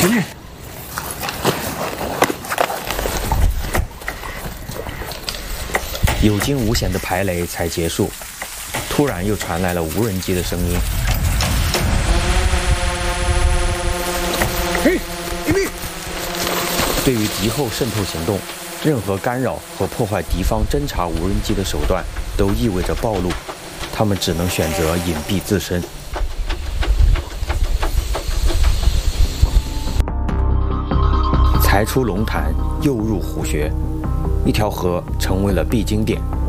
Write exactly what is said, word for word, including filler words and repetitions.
有惊无险的排雷才结束，突然又传来了无人机的声音。 嘿，一米！ 对于敌后渗透行动，任何干扰和破坏敌方侦察无人机的手段，都意味着暴露。他们只能选择隐蔽自身。才出龙潭，又入虎穴，一条河成为了必经点。